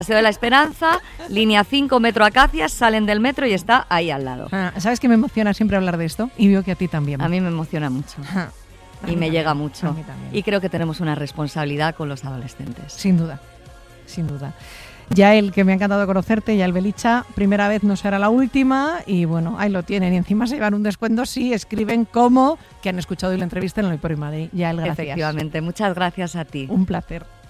Paseo de la Esperanza, línea 5, metro Acacias, salen del metro y está ahí al lado. ¿Sabes que me emociona siempre hablar de esto? Y veo que a ti también. A mí me emociona mucho. Y me llega mucho. A mí también. Y creo que tenemos una responsabilidad con los adolescentes. Sin duda, sin duda. Yael, que me ha encantado conocerte, Yael Belicha, primera vez no será la última y bueno, ahí lo tienen y encima se llevan un descuento si escriben como que han escuchado hoy la entrevista en el Hoy por Hoy Madrid. Yael, gracias. Efectivamente, muchas gracias a ti. Un placer.